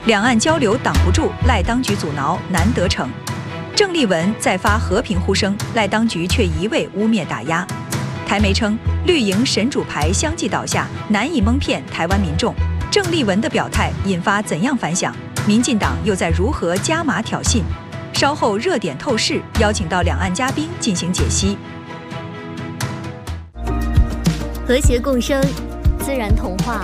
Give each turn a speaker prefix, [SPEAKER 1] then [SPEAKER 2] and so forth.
[SPEAKER 1] 两岸交流挡不住，赖当局阻挠难得逞。郑丽文再发和平呼声，赖当局却一味污蔑打压。台媒称，绿营神主牌相继倒下，难以蒙骗台湾民众。郑丽文的表态引发怎样反响？民进党又在如何加码挑衅？稍后热点透视，邀请到两岸嘉宾进行解析。
[SPEAKER 2] 和谐共生，自然童话。